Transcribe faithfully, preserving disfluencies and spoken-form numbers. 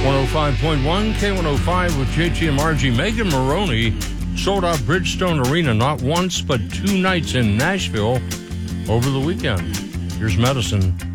one oh five point one, K one oh five with J T and Margie. Megan Maroney sold out Bridgestone Arena not once, but two nights in Nashville over the weekend. Here's Medicine.